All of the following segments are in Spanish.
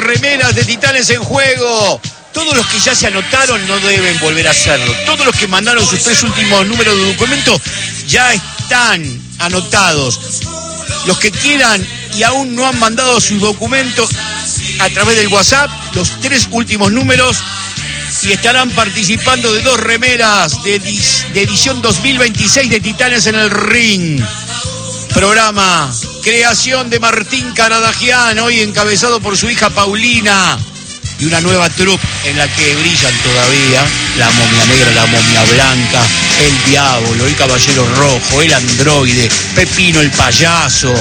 remeras de Titanes en Juego. Todos los que ya se anotaron no deben volver a hacerlo. Todos los que mandaron sus 3 últimos números de documento ya están anotados. Los que quieran y aún no han mandado sus documentos a través del WhatsApp, los 3 últimos números, y estarán participando de 2 remeras de edición 2026 de Titanes en el Ring. Programa, creación de Martín Caradagian, hoy encabezado por su hija Paulina, y una nueva troupe en la que brillan todavía la momia negra, la momia blanca, el diablo, el caballero rojo, el androide, Pepino el payaso.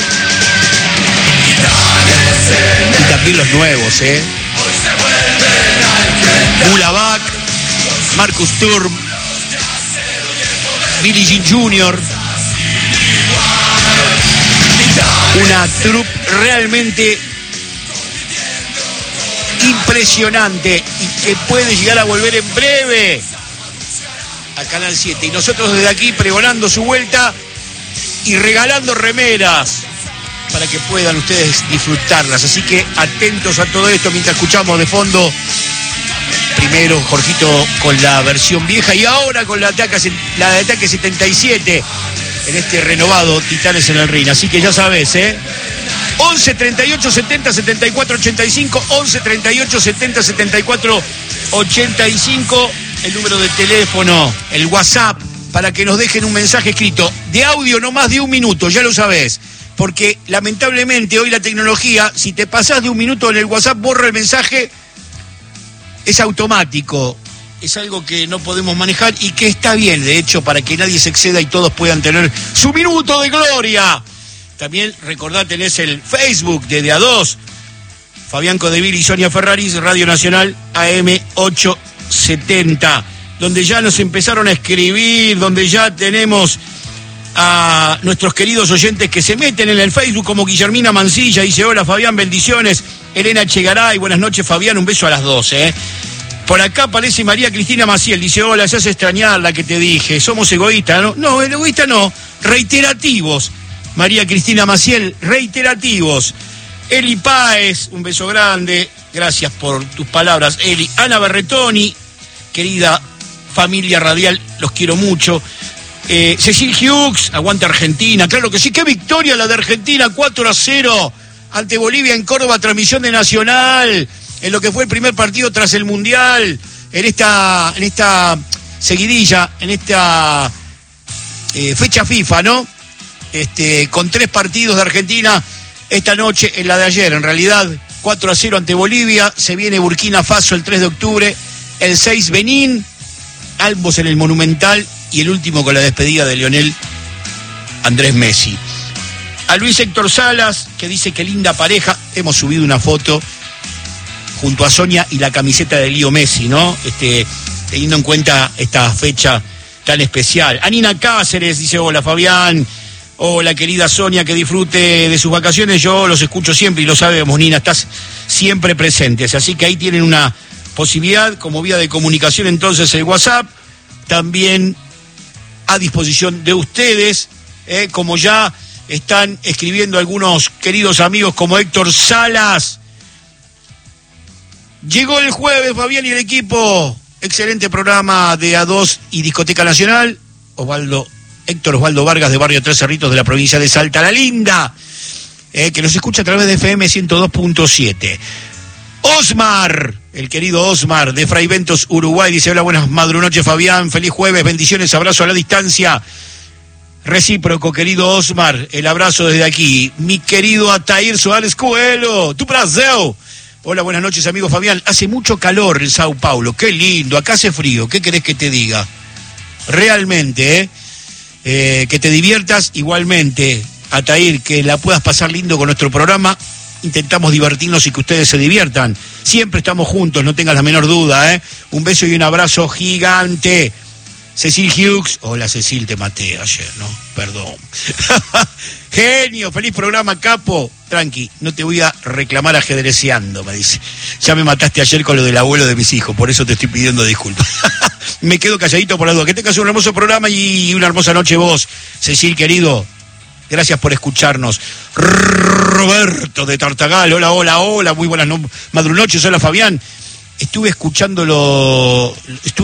Y también los nuevos, Mulabak, Marcus Turm, Billie Jean Jr. Una troupe realmente impresionante y que puede llegar a volver en breve a Canal 7. Y nosotros desde aquí pregonando su vuelta y regalando remeras para que puedan ustedes disfrutarlas. Así que atentos a todo esto mientras escuchamos de fondo primero Jorgito con la versión vieja y ahora con la de Ataque 77 en este renovado Titanes en el Ring. Así que ya sabes, 11 38 70 74 85, 11 38 70 74 85, el número de teléfono, el WhatsApp, para que nos dejen un mensaje escrito de audio no más de 1 minuto, ya lo sabés, porque lamentablemente hoy la tecnología, si te pasás de 1 minuto en el WhatsApp, borra el mensaje, es automático, es algo que no podemos manejar y que está bien, de hecho, para que nadie se exceda y todos puedan tener su minuto de gloria. También recordá, tenés el Facebook de A2, Fabián Codeville y Sonia Ferraris, Radio Nacional AM 870, donde ya nos empezaron a escribir, donde ya tenemos a nuestros queridos oyentes que se meten en el Facebook, como Guillermina Mancilla, dice: hola Fabián, bendiciones. Elena Chegaray, buenas noches Fabián, un beso a las 12. Por acá aparece María Cristina Maciel, dice: hola, se hace extrañar la que te dije, somos egoístas, ¿no? No, egoístas no, reiterativos. María Cristina Maciel, reiterativos. Eli Páez, un beso grande, gracias por tus palabras, Eli. Ana Berretoni, querida familia radial, los quiero mucho. Cecil Hughes, aguanta Argentina, claro que sí, qué victoria la de Argentina, 4-0 ante Bolivia en Córdoba, transmisión de Nacional, en lo que fue el primer partido tras el Mundial, en esta seguidilla, en esta fecha FIFA, ¿no? Con 3 partidos de Argentina esta noche, en la de ayer, en realidad 4-0 ante Bolivia, se viene Burkina Faso el 3 de octubre, el 6 Benín, ambos en el Monumental, y el último con la despedida de Lionel Andrés Messi. A Luis Héctor Salas, que dice: qué linda pareja, hemos subido una foto junto a Sonia y la camiseta de Leo Messi, ¿no? Teniendo en cuenta esta fecha tan especial. Anina Cáceres dice: hola Fabián, hola querida Sonia, que disfrute de sus vacaciones, yo los escucho siempre y lo sabemos, Nina, estás siempre presentes, así que ahí tienen una posibilidad como vía de comunicación, entonces el WhatsApp, también a disposición de ustedes, como ya están escribiendo algunos queridos amigos como Héctor Salas. Llegó el jueves, Fabián y el equipo, excelente programa de A2 y Discoteca Nacional. Héctor Osvaldo Vargas, de Barrio Tres Cerritos, de la provincia de Salta la Linda, que nos escucha a través de FM 102.7. Osmar, el querido Osmar, de Fray Ventos, Uruguay, dice: hola, buenas noches Fabián, feliz jueves, bendiciones, abrazo a la distancia. Recíproco, querido Osmar, el abrazo desde aquí. Mi querido Atair Suárez Coelho, tu Brasil. Hola, buenas noches, amigo Fabián. Hace mucho calor en Sao Paulo, qué lindo, acá hace frío, ¿qué querés que te diga? Realmente, que te diviertas igualmente, Atair, que la puedas pasar lindo con nuestro programa. Intentamos divertirnos y que ustedes se diviertan. Siempre estamos juntos, no tengas la menor duda, Un beso y un abrazo gigante. Cecil Hughes, hola Cecil, te maté ayer, ¿no? Perdón. Genio, feliz programa, capo. Tranqui, no te voy a reclamar ajedreceando, me dice. Ya me mataste ayer con lo del abuelo de mis hijos, por eso te estoy pidiendo disculpas. Me quedo calladito por la duda. Que tengas un hermoso programa y una hermosa noche vos, Cecil, querido. Gracias por escucharnos. Roberto de Tartagal, hola, muy buenas madrunoches, hola Fabián. Estuve escuchando los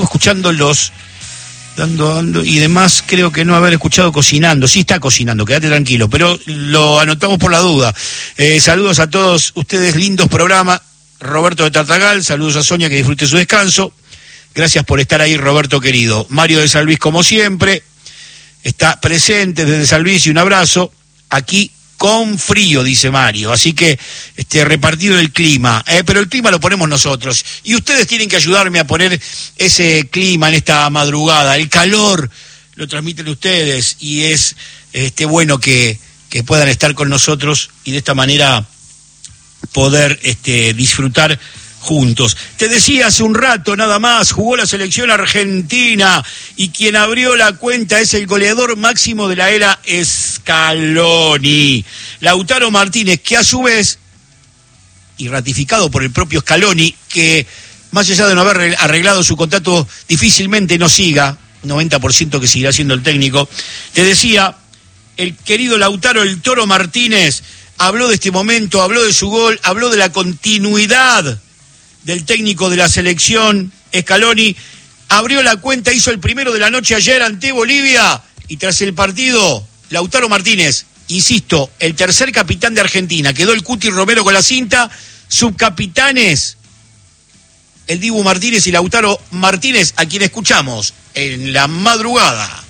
dando y demás, creo que no haber escuchado cocinando. Sí está cocinando, quédate tranquilo, pero lo anotamos por la duda. Saludos a todos ustedes, lindos programas. Roberto de Tartagal, saludos a Sonia, que disfrute su descanso. Gracias por estar ahí, Roberto querido. Mario de San Luis, como siempre, está presente desde San Luis, y un abrazo. Aquí con frío, dice Mario, así que repartido el clima, pero el clima lo ponemos nosotros, y ustedes tienen que ayudarme a poner ese clima en esta madrugada. El calor lo transmiten ustedes, y es bueno que puedan estar con nosotros y de esta manera poder disfrutar juntos. Te decía hace un rato nada más, jugó la selección argentina y quien abrió la cuenta es el goleador máximo de la era Scaloni, Lautaro Martínez, que a su vez, y ratificado por el propio Scaloni, que más allá de no haber arreglado su contrato, difícilmente no siga, 90% que seguirá siendo el técnico. Te decía, el querido Lautaro el Toro Martínez habló de este momento, habló de su gol, habló de la continuidad del técnico de la selección, Scaloni. Abrió la cuenta, hizo el primero de la noche ayer ante Bolivia, y tras el partido, Lautaro Martínez, insisto, el tercer capitán de Argentina, quedó el Cuti Romero con la cinta, subcapitanes, el Dibu Martínez y Lautaro Martínez, a quien escuchamos en la madrugada.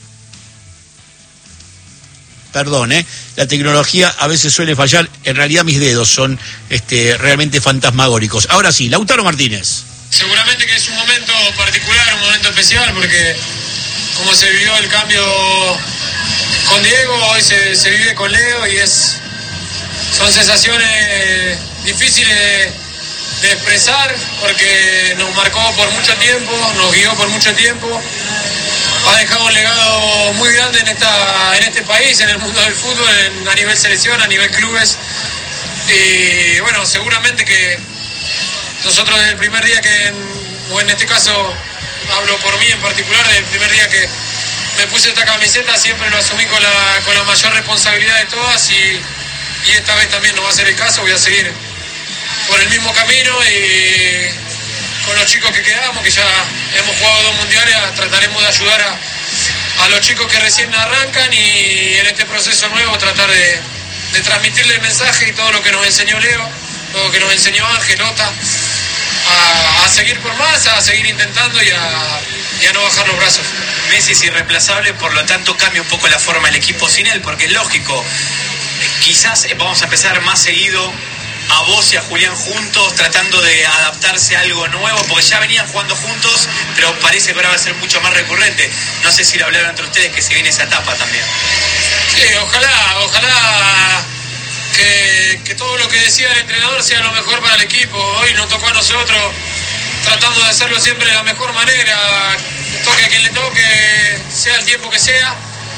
Perdón, la tecnología a veces suele fallar, en realidad mis dedos son realmente fantasmagóricos. Ahora sí, Lautaro Martínez. Seguramente que es un momento particular, un momento especial, porque como se vivió el cambio con Diego, hoy se vive con Leo, y son sensaciones difíciles de expresar, porque nos marcó por mucho tiempo, nos guió por mucho tiempo. Ha dejado un legado muy grande en este país, en el mundo del fútbol, a nivel selección, a nivel clubes. Y bueno, seguramente que nosotros desde el primer día o en este caso hablo por mí en particular, desde el primer día que me puse esta camiseta, siempre lo asumí con la mayor responsabilidad de todas, y esta vez también no va a ser el caso. Voy a seguir por el mismo camino, y con los chicos que quedamos, que ya hemos jugado 2 mundiales, trataremos de ayudar a los chicos que recién arrancan, y en este proceso nuevo tratar de transmitirle el mensaje y todo lo que nos enseñó Leo, todo lo que nos enseñó Ángel, Ota, a seguir por más, a seguir intentando y a no bajar los brazos. Messi es irreemplazable, por lo tanto cambia un poco la forma del equipo sin él, porque es lógico, quizás vamos a empezar más seguido a vos y a Julián juntos, tratando de adaptarse a algo nuevo, porque ya venían jugando juntos, pero parece que ahora va a ser mucho más recurrente. No sé si lo hablaron entre ustedes, que se viene esa etapa también. Sí, ojalá que todo lo que decía el entrenador sea lo mejor para el equipo. Hoy nos tocó a nosotros, tratando de hacerlo siempre de la mejor manera, toque a quien le toque, sea el tiempo que sea,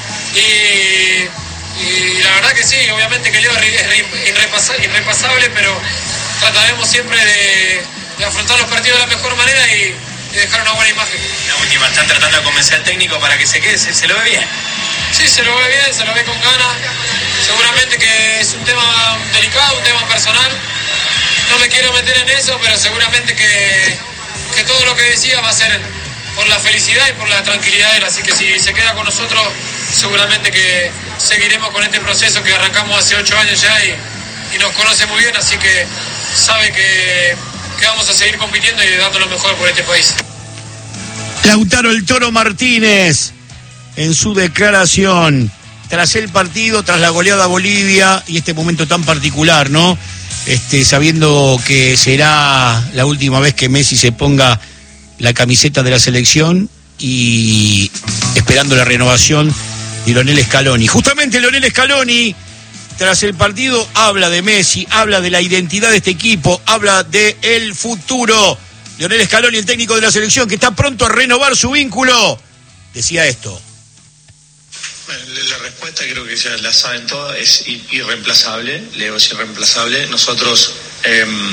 y la verdad que sí, obviamente que Leo es irrepasable, pero trataremos siempre de afrontar los partidos de la mejor manera y dejar una buena imagen. La última, están tratando de convencer al técnico para que se quede, ¿se lo ve bien? Sí, se lo ve bien, se lo ve con ganas. Seguramente que es un tema delicado, un tema personal. No me quiero meter en eso, pero seguramente que todo lo que decía va a ser por la felicidad y por la tranquilidad de él. Así que si se queda con nosotros, seguramente que seguiremos con este proceso que arrancamos hace 8 años ya, y nos conoce muy bien, así que sabe que vamos a seguir compitiendo y dando lo mejor por este país. Lautaro el Toro Martínez, en su declaración tras el partido, tras la goleada a Bolivia y este momento tan particular, ¿no? Sabiendo que será la última vez que Messi se ponga la camiseta de la selección y esperando la renovación de Lionel Scaloni. Justamente Lionel Scaloni, tras el partido, habla de Messi, habla de la identidad de este equipo, habla de el futuro. Lionel Scaloni, el técnico de la selección, que está pronto a renovar su vínculo, decía esto. Bueno, la respuesta creo que ya la saben todas, es irreemplazable. Leo es irreemplazable. Nosotros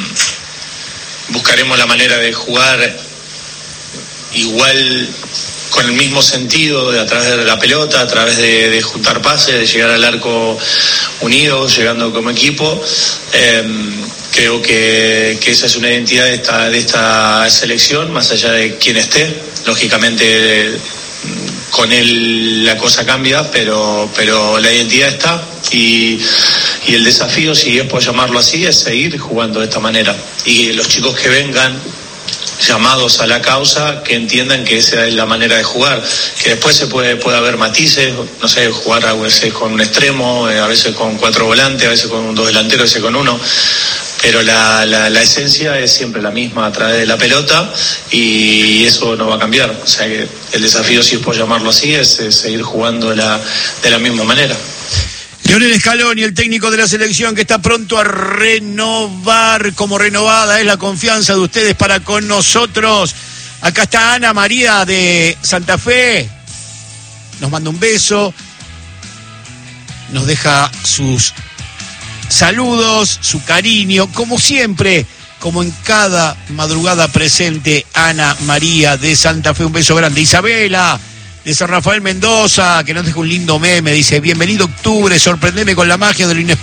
buscaremos la manera de jugar igual con el mismo sentido, a través de la pelota, a través de juntar pases, de llegar al arco unidos, llegando como equipo. Creo que esa es una identidad de esta selección, más allá de quién esté. Lógicamente con él la cosa cambia, pero la identidad está, y el desafío, si es por llamarlo así, es seguir jugando de esta manera. Y los chicos que vengan llamados a la causa, que entiendan que esa es la manera de jugar, que después se puede haber matices, no sé, jugar a veces con un extremo, a veces con 4 volantes, a veces con 2 delanteros, a veces con 1, pero la esencia es siempre la misma a través de la pelota, y eso no va a cambiar. O sea que el desafío, si es por llamarlo así, es seguir jugando de la misma manera. Lionel Scaloni, el técnico de la selección, que está pronto a renovar, como renovada es la confianza de ustedes para con nosotros. Acá está Ana María de Santa Fe, nos manda un beso, nos deja sus saludos, su cariño, como siempre, como en cada madrugada presente. Ana María de Santa Fe, un beso grande. Isabela de San Rafael Mendoza, que nos deja un lindo meme, dice: bienvenido octubre, sorprendeme con la magia de lo inesperado.